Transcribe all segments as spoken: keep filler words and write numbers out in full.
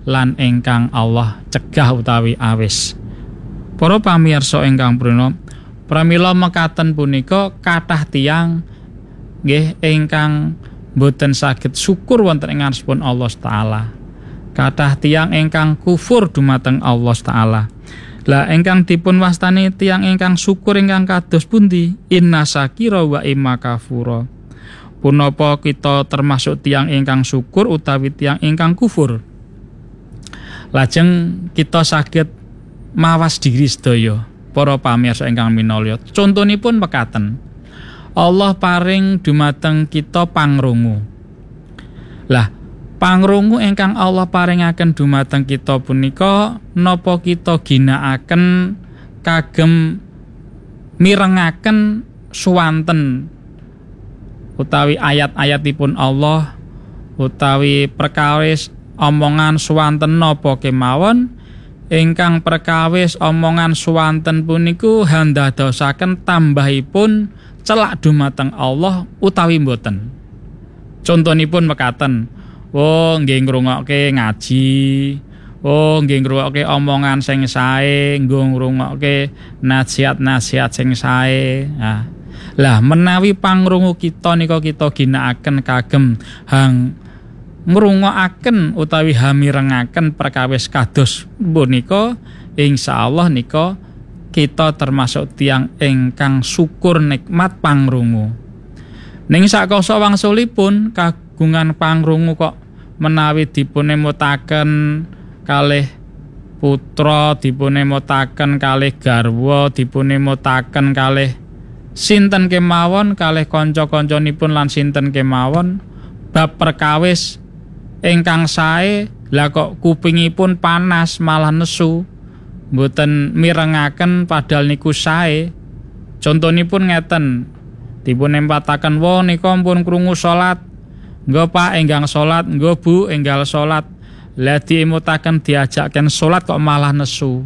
lan ingkang Allah cegah utawi awis. Para pamirsa ingkang prina, pramila mekaten punika kathah tiyang nggih ingkang boten saged syukur wonten ing ngarsanipun Allah Taala. Kathah tiyang ingkang kufur dumateng Allah Taala. Lah ingkang dipun wastani tiyang ingkang syukur ingkang kados pundi? Inna syakira wa imma kafura. Punapa kita termasuk tiyang ingkang syukur utawi tiyang ingkang kufur? Lajeng kita saged mawas diri sedaya para pamirsa ingkang minulya. Contonipun mekaten. Allah paring dumateng kita pangrungu. Lah, pangrungu ingkang Allah paringaken dumateng kita punika napa kita ginakaken kagem mirengaken swanten utawi ayat-ayatipun Allah utawi perkawis omongan swanten napa kemawon ingkang perkawis omongan swanten puniku handadosaken tambahipun celak dumateng Allah utawi mboten. Contonipun mekaten, oh nggih ngrungokke ngaji, oh nggih ngrungokke omongan sing sae, nggih ngrungokke nasihat-nasihat sing sae. Nah, lah menawi pangrungu kita nika kita ginakaken kagem hang ngrungokaken utawi hamirengaken perkawis kados punika, insyaallah nika kita termasuk tiang ingkang syukur nikmat pangrungu. Ning sakasa wangsulipun kagungan pangrungu kok menawi dipunemutaken kalih putra, dipunemutaken kalih garwa, dipunemutaken kalih sinten kemawon, kalih kanca-kancanipun lan sinten kemawon bab perkawis ingkang sae, lah kok kupingipun panas malah nesu. Mboten mirengaken padahal niku sae. Contonipun ngeten, dipun empataken wong nika pun krungu salat, nggo Pak enggang salat, nggo Bu enggal salat. Lah diemutaken diajaken salat kok malah nesu.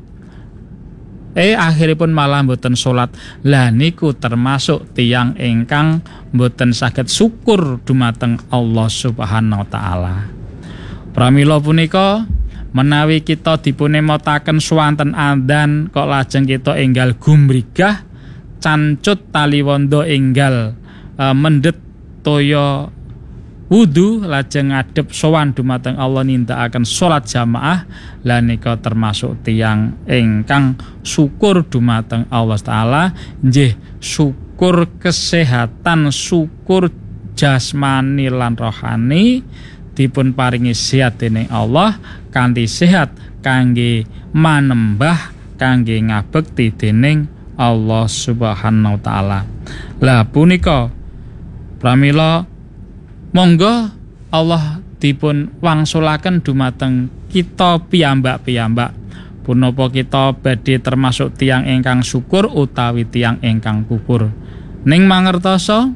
Eh akhiripun malah mboten salat. Lah niku termasuk tiyang ingkang mboten saged syukur dumateng Allah Subhanahu wa taala. Pramila punika menawi kita dipunemutaken swanten adzan kok lajeng kita enggal gumrigah cancut taliwondo enggal e, mendhet toya wudu lajeng ngadhep sowan dumateng Allah nindakaken salat jamaah, lah nika termasuk tiyang ingkang syukur dumateng Allah taala, nggih syukur kesehatan, syukur jasmani lan rohani dipun paringi sehat dening Allah kanthi sehat kangge manembah kangge ngabekti dening Allah Subhanahu wa taala. Lah punika pramila monggo Allah dipun wangsulaken dumateng kita piyambak-piyambak punapa kita badhe termasuk tiyang ingkang syukur utawi tiyang ingkang kufur. Ning mangertosa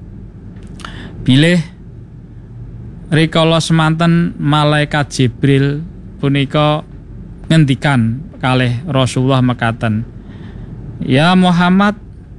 bilih rikala semanten malaikat Jibril punika ngendikan kalih Rasulullah mekaten, ya Muhammad,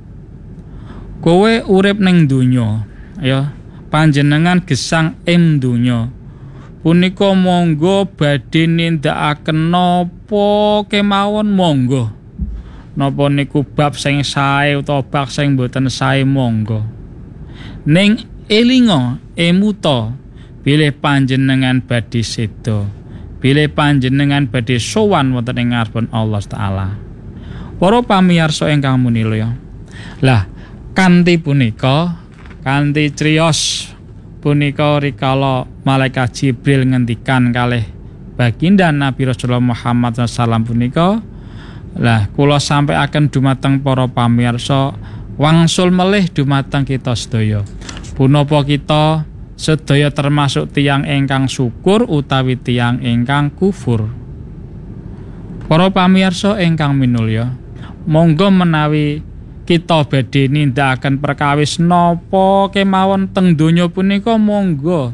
kowe urip ning donya, ya panjenengan gesang ing donya. Punika monggo badhe nindakaken napa kemawon monggo. Napa niku bab sing sae utawa bab sing boten sae monggo. Ning elinga emuta bilih panjenengan badhe seda, bilih panjenengan badhe sowan wonten ing ngarepipun Allah taala. Para pamirsa ingkang munilya. Lah kanthi punika, kanthi criyos punika rikala malaikat Jibril ngendikan kalih baginda Nabi Rasulullah Muhammad sallallahu alaihi wasallam punika, lah kula sampaiaken dumateng para pamirsa wangsul melih dumateng kita sedaya. Punapa kita sedaya termasuk tiyang ingkang syukur utawi tiyang ingkang kufur? Para pamirsa ingkang minulya, monggo menawi kita badhe nindakaken perkawis napa kemawon teng donya punika, monggo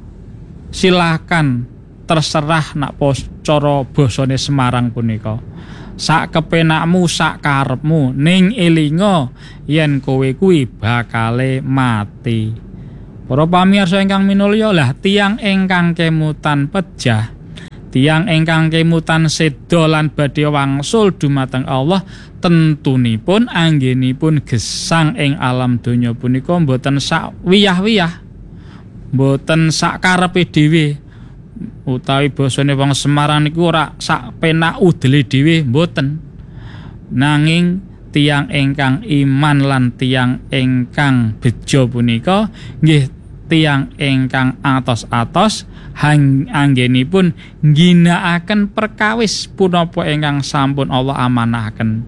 silakan terserah nak cara basane Semarang punika. Sak kepenakmu, sak karepmu, ning elinga yen kowe kuwi bakale mati. Para pamirsa ingkang minulya, lah tiyang ingkang kemutan pejah, Tiyang ingkang kemutan seda lan badhe wangsul dumateng Allah tentunipun anggenipun gesang ing alam donya punika mboten sak wiyah-wiyah, mboten sak karepe dhewe, utawi basane wong Semarang niku ora sak penak udele dhewe mboten, nanging tiyang ingkang iman lan tiyang ingkang bejo punika nggih tiyang ingkang atos-atos anggenipun ngginakaken perkawis punapa ingkang sampun Allah amanahaken.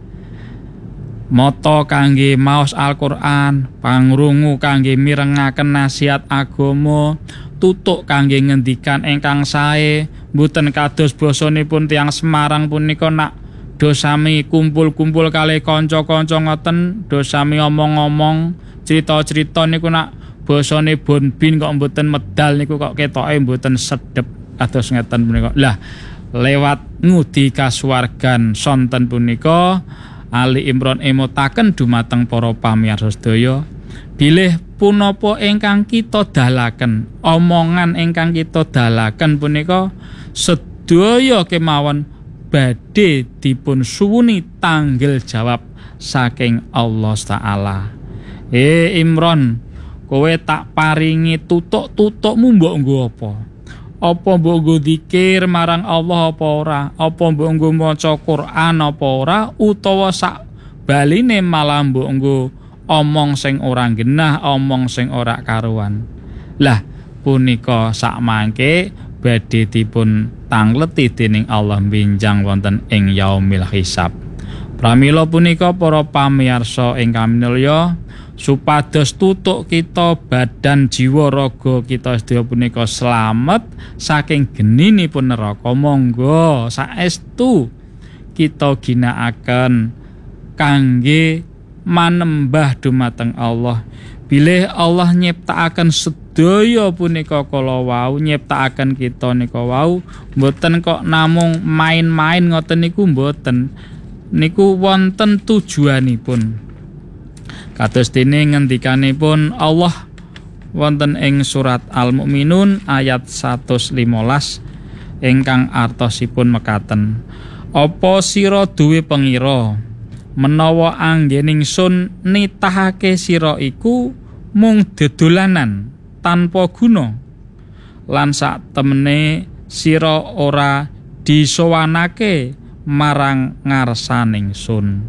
Mata kangge maos Al-Qur'an, pangrungu kangge mirengaken nasihat agama, tutuk kangge ngendikan ingkang sae, mboten kados basanipun tiyang Semarang punika nak dosami kumpul-kumpul kalih kanca-kanca ngoten, dosami omong-omong, cerita-cerita niku nak basane bonbin kok mboten medal niku kok ketoke mboten sedep kados ngeten punika. Lah lewat ngudi kasuwargan sonten punika Ali Imran emutaken dumateng para pamirsa sedaya, bilih punapa ingkang kita dalaken, omongan ingkang kita dalaken punika sedaya kemawon badhe dipun suwuni tanggel jawab saking Allah Ta'ala. Eh Imran, kowe tak paringi tutuk-tutukmu mbok nggo apa? Apa mbok nggo zikir marang Allah apa ora? Apa mbok nggo maca Quran apa ora? Utawa sak baline malah mbok nggo omong sing ora genah, omong sing ora karuan. Lah punika sak mangke badhe dipun tangleti dening Allah benjang wonten ing yaumil hisab. Pramila punika para pamirsa ingkang minulya, supados tutuk kita badan jiwa raga kita sedaya punika slamet saking geninipun neraka, monggo saestu kita ginakaken kangge manembah dumateng Allah. Bilih Allah nyiptakaken sedaya punika kala wau, nyiptakaken kita nika wau, mboten kok namung main-main ngoten niku mboten. Niku wonten tujuanipun. Kados dene ngendikanipun Allah wonten ing surat Al-Mukminun ayat seratus limolas ingkang artosipun mekaten. Apa sira duwe pengira menawa anggening sun nitahake sira iku mung dedolanan tanpa guna, lan sak temene sira ora disowanake marang ngarsaning sun.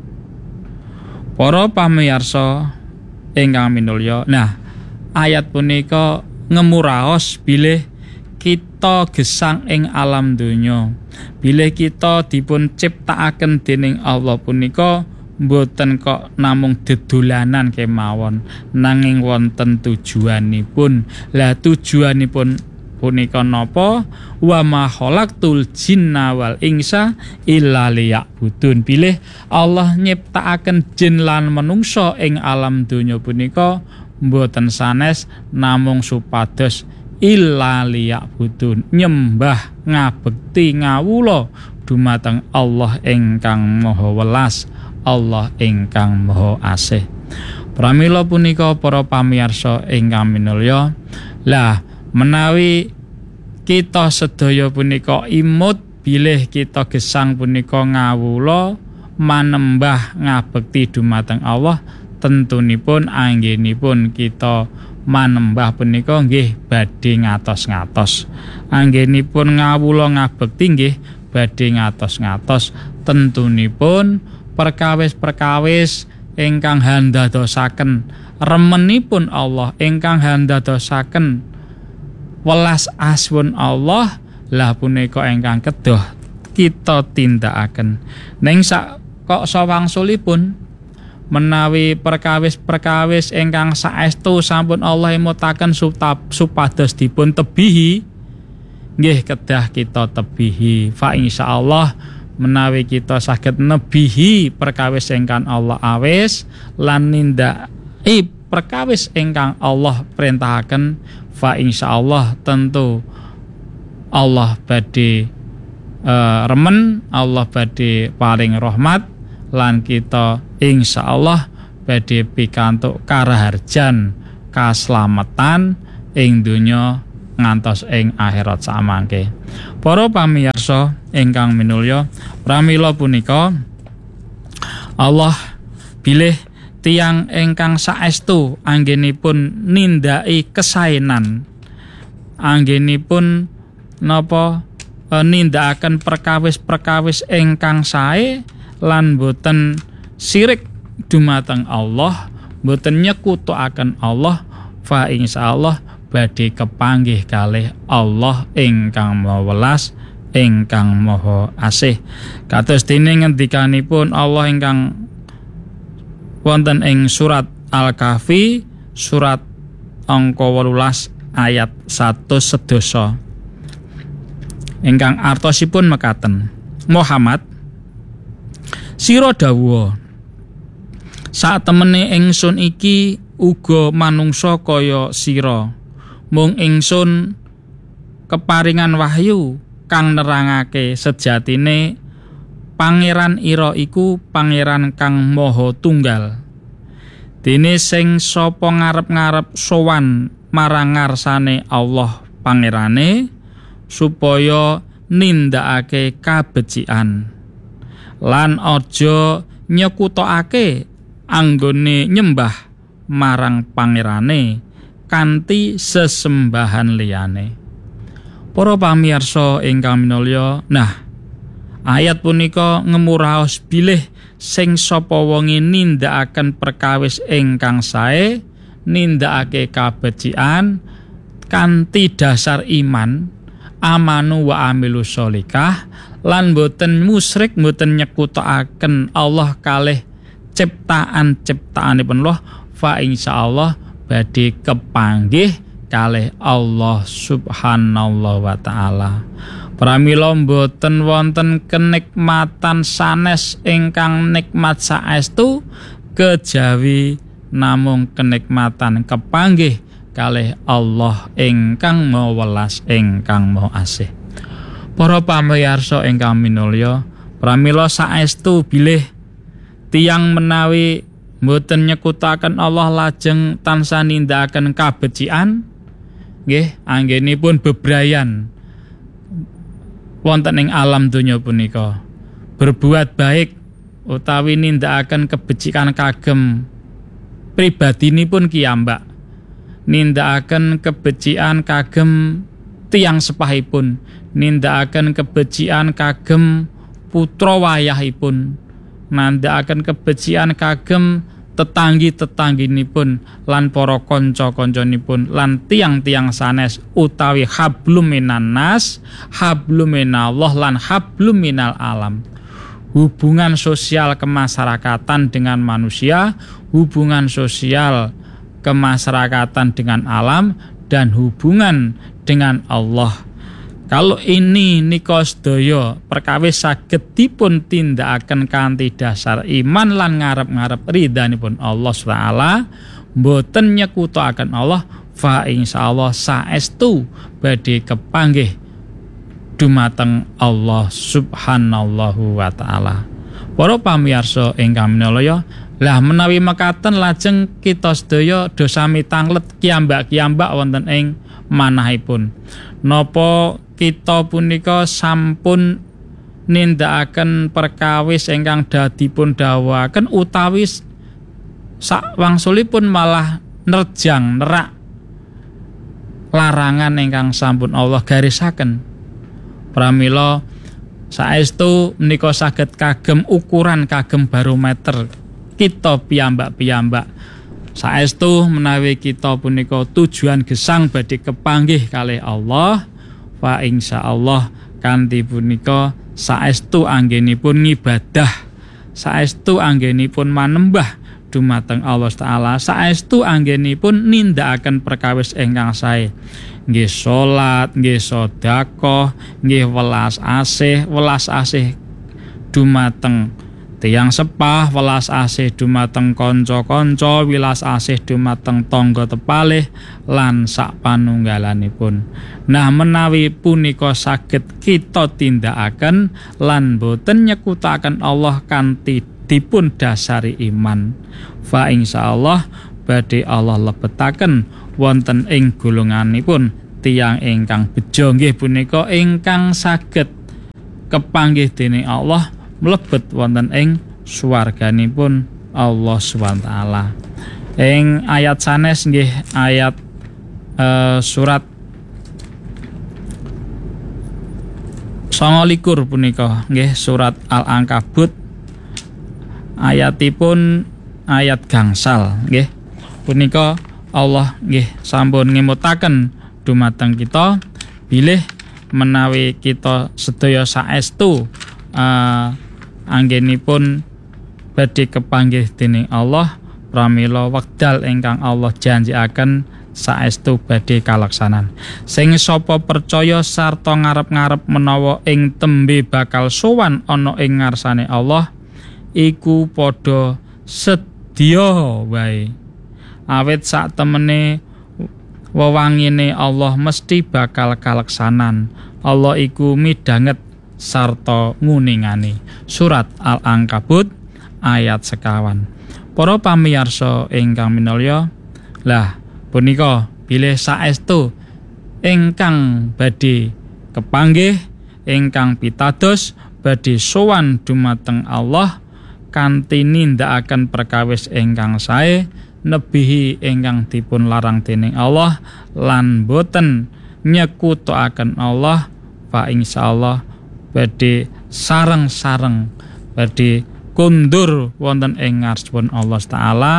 Para pamirsa ingkang minulya, nah ayat punika ngemuraos bilih kita gesang ing alam donya, bilih kita dipun ciptakaken dening Allah punika mboten kok namung dedolanan kemawon, nanging wonten tujuanipun. Lah tujuanipun punika napa? Wa ma khalaqtul jinna wal insa illa liya'budun. Bilih Allah nyiptakaken jin lan manungsa ing alam donya punika mboten sanes namung supados illa liya'budun, nyembah ngabekti ngawula dumateng Allah ingkang Maha Welas, Allah ingkang Maha Asih. Pramila punika para pamirsa ingkang minulya, lah menawi kita sedaya punika imut bilih kita gesang punika ngawula manembah ngabekti dumateng Allah, tentunipun anggenipun kita manembah punika nggih badhe ngatos-ngatos. Anggenipun ngawula ngabekti nggih badhe ngatos-ngatos, tentunipun perkawis-perkawis ingkang handadosaken remenipun Allah, ingkang handadosaken welas aswun Allah, lah punika ingkang kedah kita tindakaken. Ning sak kok sawangsulipun menawi perkawis-perkawis ingkang saestu sampun Allah emutaken supados dipun tebihi, nggih kedah kita tebihi. Fa insyaallah menawi kita saged nebihi perkawis ingkang Allah awis lan nindaki perkawis ingkang Allah perintahaken, fa insyaallah tentu Allah badhe uh, remen, Allah badhe paring rahmat, lan kita insyaallah badhe pikantuk karaharjan kaslametan ing donya ngantos ing akhirat samangke. Para pamirsa ingkang minulya, pramila punika Allah bilih tiyang ingkang saestu anggenipun nindaki kesaenan, anggenipun napa e, nindakaken perkawis-perkawis ingkang sae lan boten syirik dumateng Allah, boten nyekutukaken Allah, fa insyaallah badhe kepanggih kalih Allah ingkang Maha Welas, ingkang Maha Asih. Kados dene ngendikanipun Allah ingkang wonten ing surat Al-Kahfi surat angka wolulas ayat satu sedasa. Ingkang artosipun mekaten, Muhammad sira dawuha, sak temene ingsun iki uga manungsa kaya sira, mung ingsun keparingan wahyu kang nerangake sejatine Pangeran ira iku pangeran kang maha tunggal. Dene sing sapa ngarep-ngarep sowan marang ngarsane Allah pangerane supaya nindakake kabecikan lan aja nyekutokake anggone nyembah marang pangerane kanthi sesembahan liyane. Para pamirsa ingkang minulya, nah ayat punika ngemuraos bilih sing sapa wonge nindakaken perkawis ingkang sae, nindakake kabecikan kanthi dasar iman, amanu wa amilus sholihah, lan boten musyrik, boten nyekutokaken Allah kalih ciptaan-ciptaanipun Allah, fa insyaallah badhe kepanggih kalih Allah subhanallah wa ta'ala. Pramila boten wonten kenikmatan sanes ingkang nikmat saestu kejawi namung kenikmatan kepanggih kalih Allah ingkang Maha Welas, ingkang Maha Asih. Para pamirsa ingkang minulya, pramila saestu bilih tiyang menawi boten nyekutaken Allah lajeng tansah nindakaken kabecikan, nggih anggenipun bebrayan wonten ing alam donya punika, berbuat baik utawi nindakaken kebecikan kagem pribadinipun kiyambak, nindakaken kebecikan kagem tiyang sepahipun, nindakaken kebecikan kagem putra wayahipun, nindakaken kebecikan kagem tetanggi-tetangginipun lan para kanca-kancanipun lan tiang-tiang sanes utawi hablum minan nas, hablum minallah lan hablum minal alam. Hubungan sosial kemasyarakatan dengan manusia, hubungan sosial kemasyarakatan dengan alam, dan hubungan dengan Allah. Kalau ini nika sedaya perkawis saged dipun tindakaken kanthi dasar iman lan ngarep-ngarep ridhanipun Allah subhanahu wa taala, mboten nyekutokaken Allah, fa insyaallah saestu badhe kepanggih dumateng Allah subhanallahu wa taala. Para pamirsa ingkang minulya, lah menawi mekaten lajeng kita sedaya dosami tanglet kiambak-kiambak wonten ing manahipun. Napa kita punika sampun nindakaken perkawis ingkang dadipun dawuhaken utawi sakwangsulipun malah nerjang nerak larangan ingkang sampun Allah garisaken. Pramila saestu menika saged kagem ukuran, kagem barometer kita piyambak-piyambak. Saestu menawi kita punika tujuan gesang badhe kepanggih kalih Allah, fa insyaallah kanthi punika saestu anggenipun ngibadah, saestu anggenipun manembah dumateng Allah taala, saestu anggenipun nindakaken perkawis ingkang sae, nggih salat, nggih sedekah, nggih welas asih, welas asih dumateng tiyang sepah, welas asih dumateng kanca-kanca, welas asih dumateng tangga tepalih lan sak panunggalanipun. Nah menawi punika saged kita tindakaken lan boten nyekutaken Allah kanthi dipun dasari iman, fa insyaallah badhe Allah lebetaken wonten ing golonganipun tiyang ingkang bejo nggih punika ingkang saged kepanggih dening Allah mlebet wonten ing swarganipun Allah subhanahu wa taala. Ing ayat sanes nggih ayat uh, surat sangalikur punika nggih surat Al-Ankabut ayatipun ayat gangsal nggih punika Allah nggih sampun ngemutaken dumateng kita bilih menawi kita sedaya saestu uh, anggenipun badhe kepanggih dening Allah pramila wekdal ingkang Allah janjiaken saestu badhe kalaksanan. Sing sapa percaya sarta ngarep-ngarep menawa ing tembe bakal sowan ana ing ngarsane Allah iku padha sedya wae. Awit sak temene wewangine Allah mesti bakal kalaksanan. Allah iku midanget sarta nguningani. Surat Al-Ankabut ayat sekawan. Para pamirsa ingkang minulya, lah punika bilih saestu ingkang badhe kepanggih ingkang pitados badhe sowan dumateng Allah kanthi nindakaken perkawis ingkang sae nebihi ingkang dipun larang dening Allah lan boten nyekutuaken Allah, fa insyaallah badhe sareng-sareng badhe kundur wonten ing ngarsipun Allah Taala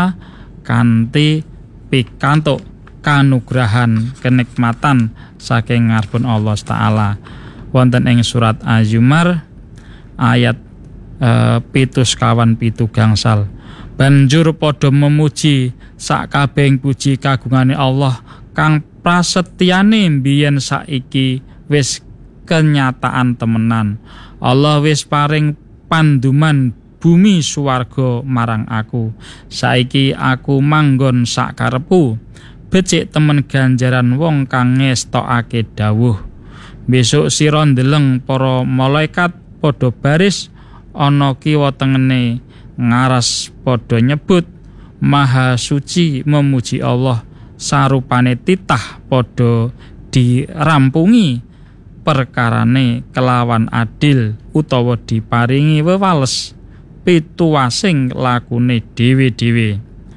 kanthi pikantuk kanugrahan kenikmatan saking ngarepun Allah Taala. Wonten ing surat Az-Zumar ayat e, pitu sekawan pitu gangsal. Banjur padha memuji sakabehing puji kagungane Allah kang prasetyane mbiyen saiki wis kenyataan temenan. Allah wis paring panduman bumi suwarga marang aku. Saiki aku manggon sak karepku. Becik temen ganjaran wong kang ngestokake dawuh. Besok sira ndeleng para malaikat padha baris ana kiwa tengene ngaras padha nyebut maha suci memuji Allah, sarupane titah padha dirampungi perkarane kelawan adil utawa diparingi wewales pituwasing lakune dhewe-dhewe.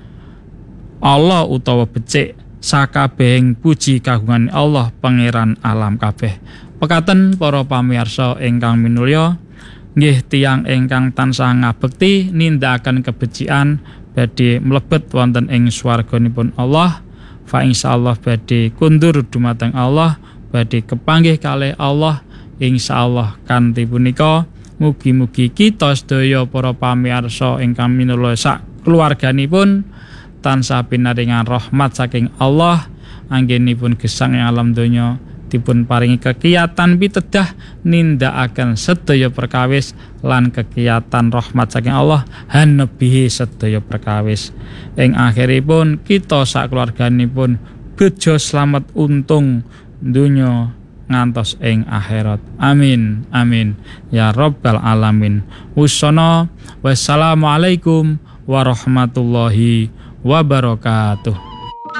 Allah utawa becik sakabehing puji kagungan Allah pangeran alam kabeh. Pekaten para pamirsa ingkang minulya, nggih tiyang ingkang tansah ngabekti nindakaken kebecikan badhe mlebet wonten ing swarganipun Allah, fa insyaallah badhe kundur dumateng Allah, badhe kepanggih kalih Allah insyaallah. Kanthi punika mugi-mugi kita sedaya para pamirsa ingkang minulya sak keluarganipun tansah pinaringan rahmat saking Allah, anggenipun gesang ing alam donya, dipun paringi kekiyatan pitedah nindakaken sedaya perkawis lan kekiyatan rahmat saking Allah hanebihi sedaya perkawis. Ing akhiripun kita sak keluarganipun bejo slamet untung donya ngantos ing akhirat. Amin amin ya rabbal alamin. Wasana wassalamualaikum warahmatullahi wabarakatuh.